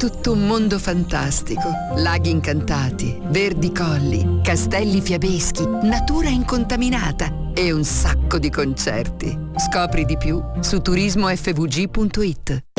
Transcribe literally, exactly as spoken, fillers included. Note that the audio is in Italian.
tutto un mondo fantastico. Laghi incantati, verdi colli, castelli fiabeschi, natura incontaminata e un sacco di concerti. Scopri di più su turismo f v g punto i t.